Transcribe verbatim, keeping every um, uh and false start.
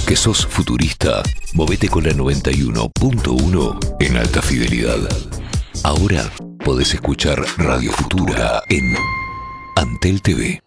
Que sos futurista, movete con la noventa y uno punto uno en alta fidelidad. Ahora podés escuchar Radio Futura en Antel T V.